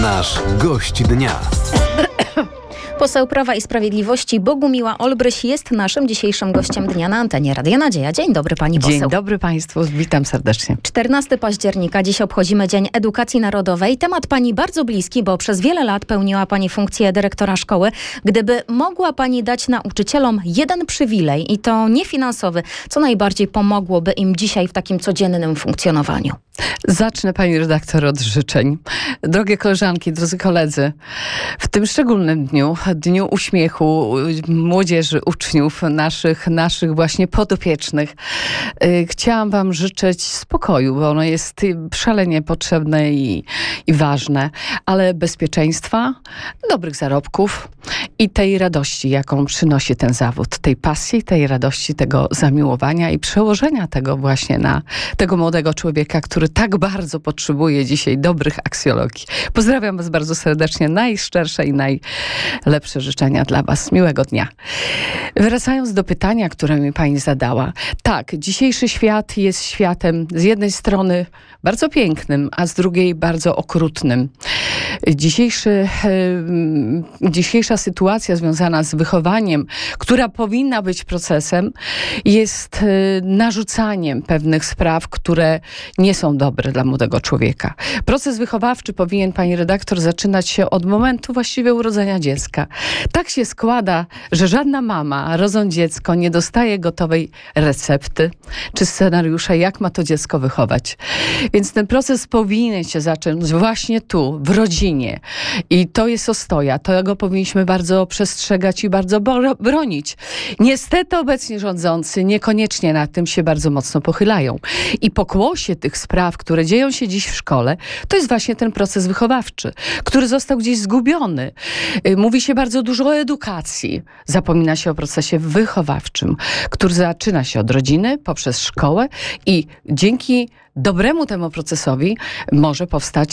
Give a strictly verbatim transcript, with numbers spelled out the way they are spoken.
Nasz gość dnia. Poseł Prawa i Sprawiedliwości Bogumiła Olbryś jest naszym dzisiejszym gościem dnia na antenie Radia Nadzieja. Dzień dobry, pani poseł. Dzień dobry państwu, witam serdecznie. czternastego października, dziś obchodzimy Dzień Edukacji Narodowej. Temat pani bardzo bliski, bo przez wiele lat pełniła pani funkcję dyrektora szkoły. Gdyby mogła pani dać nauczycielom jeden przywilej, i to nie finansowy, co najbardziej pomogłoby im dzisiaj w takim codziennym funkcjonowaniu? Zacznę, pani redaktor, od życzeń. Drogie koleżanki, drodzy koledzy, w tym szczególnym dniu, Dniu Uśmiechu młodzieży, uczniów, naszych, naszych właśnie podopiecznych, yy, chciałam wam życzyć spokoju, bo ono jest szalenie potrzebne i, i ważne, ale bezpieczeństwa, dobrych zarobków i tej radości, jaką przynosi ten zawód, tej pasji, tej radości, tego zamiłowania i przełożenia tego właśnie na tego młodego człowieka, który tak bardzo potrzebuje dzisiaj dobrych aksjologii. Pozdrawiam was bardzo serdecznie, najszczersze i najlepsze życzenia dla was. Miłego dnia. Wracając do pytania, które mi pani zadała. Tak, dzisiejszy świat jest światem z jednej strony bardzo pięknym, a z drugiej bardzo okrutnym. Dzisiejszy, dzisiejsza sytuacja związana z wychowaniem, która powinna być procesem, jest narzucaniem pewnych spraw, które nie są dobre dla młodego człowieka. Proces wychowawczy powinien, pani redaktor, zaczynać się od momentu właściwie urodzenia dziecka. Tak się składa, że żadna mama, rodząc dziecko, nie dostaje gotowej recepty czy scenariusza, jak ma to dziecko wychować. Więc ten proces powinien się zacząć właśnie tu, w rodzinie. I to jest ostoja. Tego powinniśmy bardzo przestrzegać i bardzo bronić. Niestety obecnie rządzący niekoniecznie nad tym się bardzo mocno pochylają. I pokłosie tych spraw, które dzieją się dziś w szkole, to jest właśnie ten proces wychowawczy, który został gdzieś zgubiony. Mówi się bardzo dużo o edukacji. Zapomina się o procesie wychowawczym, który zaczyna się od rodziny, poprzez szkołę i dzięki dobremu temu procesowi może powstać